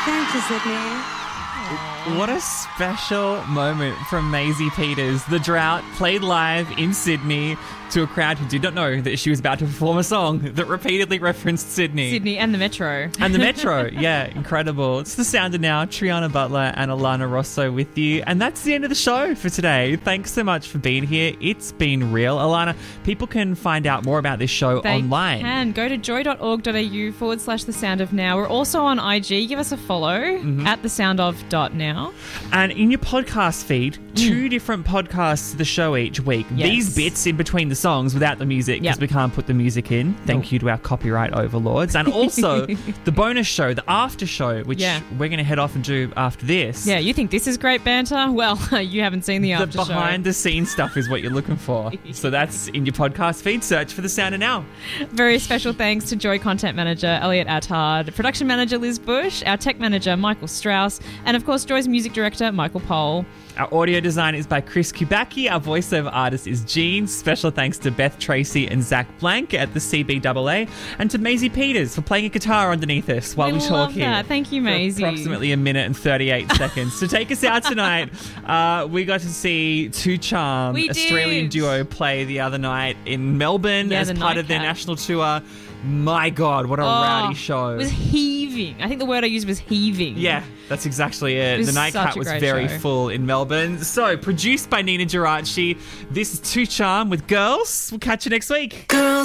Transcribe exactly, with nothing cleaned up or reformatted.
Thank you, Sydney. What a special moment from Maisie Peters. The Drought played live in Sydney to a crowd who did not know that she was about to perform a song that repeatedly referenced Sydney. Sydney and the Metro. And the Metro, yeah, incredible. It's The Sound of Now, Triana Butler and Alana Rosso with you. And that's the end of the show for today. Thanks so much for being here. It's been real. Alana, people can find out more about this show They online. can. Go to joy.org.au forward slash The Sound of Now. We're also on I G. Give us a follow Mm-hmm. at the sound of dot now. And in your podcast feed, two different podcasts to the show each week. Yes. These bits in between the songs without the music because Yep. we can't put the music in. Thank you to our copyright overlords. And also the bonus show, the after show, which Yeah. we're going to head off and do after this. Yeah, you think this is great banter? Well, you haven't seen the The after show. behind the scenes stuff is what you're looking for. So that's in your podcast feed. Search for The Sound of Now. Very special thanks to Joy Content Manager Elliot Attard, Production Manager Liz Bush, our Tech Manager Michael Strauss, and of course Joy's Music Director Michael Pohl. Our audio design is by Chris Kubacki. Our voiceover artist is Jean. Special thanks to Beth Tracy and Zach Blank at the C B A A, and to Maisie Peters for playing a guitar underneath us while we, We talk love here. that. Thank you, for Maisie. approximately a minute and thirty-eight seconds. To take us out tonight, uh, we got to see Two Charm, We Australian did. duo, play the other night in Melbourne Yeah, as the part of their Nightcap. national tour. My God, what a rowdy show. It was heaving. I think the word I used was heaving. Yeah, that's exactly it. It was the nightcap such a was great very show. full in Melbourne. So, produced by Nina Geraci, this is Two Charm with Girls. We'll catch you next week. Girls.